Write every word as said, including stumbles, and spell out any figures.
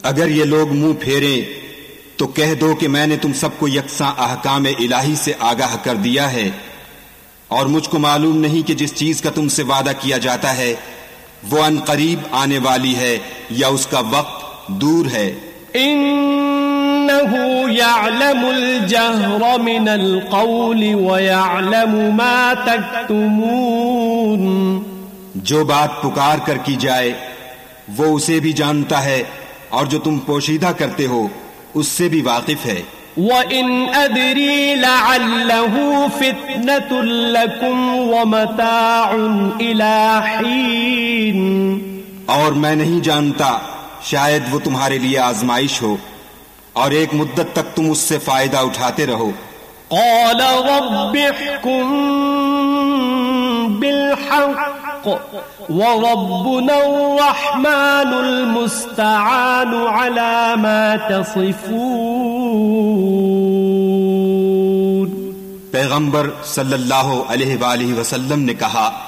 اگر یہ لوگ منہ پھیریں تو کہہ دو کہ میں نے تم سب کو یکساں احکام الہی سے آگاہ کر دیا ہے، اور مجھ کو معلوم نہیں کہ جس چیز کا تم سے وعدہ کیا جاتا ہے وہ ان قریب آنے والی ہے یا اس کا وقت دور ہے۔ انه يعلم الجهر من القول ويعلم ما تكتمون، جو بات پکار کر کی جائے وہ اسے بھی جانتا ہے، اور جو تم پوشیدہ کرتے ہو اس سے بھی واقف ہے۔ وَإِنْ أَدْرِي لَعَلَّهُ فِتْنَةٌ لَكُمْ وَمَتَاعٌ إِلَى حِينٍ، اور میں نہیں جانتا، شاید وہ تمہارے لیے آزمائش ہو اور ایک مدت تک تم اس سے فائدہ اٹھاتے رہو۔ قَالَ رَبِّ احْكُم بِالْحَقِّ وَرَبُّنَا الرَّحْمَنُ الْمُسْتَعَانُ عَلَى مَا تَصِفُونَ۔ پیغمبر صلی اللہ علیہ وآلہ وسلم نے کہا،